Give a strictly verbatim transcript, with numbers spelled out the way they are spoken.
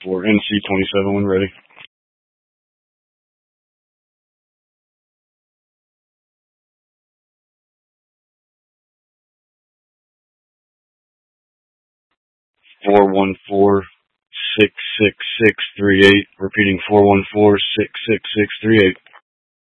for N C twenty-seven when ready. four one four, six six six three eight. Repeating four one four, six six six three eight.